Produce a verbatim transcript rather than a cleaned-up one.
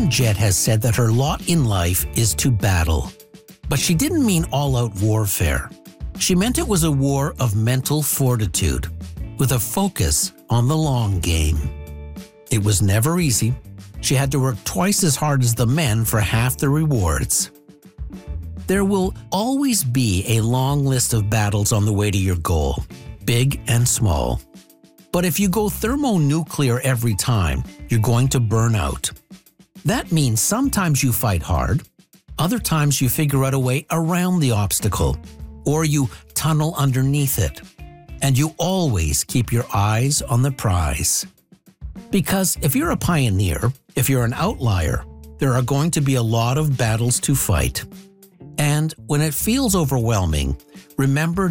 Joan Jett has said that her lot in life is to battle. But she didn't mean all-out warfare. She meant it was a war of mental fortitude, with a focus on the long game. It was never easy. She had to work twice as hard as the men for half the rewards. There will always be a long list of battles on the way to your goal, big and small. But if you go thermonuclear every time, you're going to burn out. That means sometimes you fight hard, other times you figure out a way around the obstacle, or you tunnel underneath it. And you always keep your eyes on the prize. Because if you're a pioneer, if you're an outlier, there are going to be a lot of battles to fight. And when it feels overwhelming, remember